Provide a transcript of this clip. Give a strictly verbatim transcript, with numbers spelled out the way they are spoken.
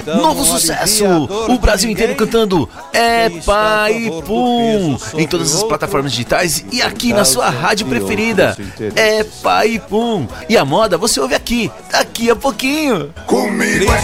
Novo sucesso! O Brasil inteiro cantando É Pai Pum em todas as plataformas digitais e aqui na sua rádio preferida. É Pai Pum. E a moda você ouve aqui, daqui a pouquinho. Comigo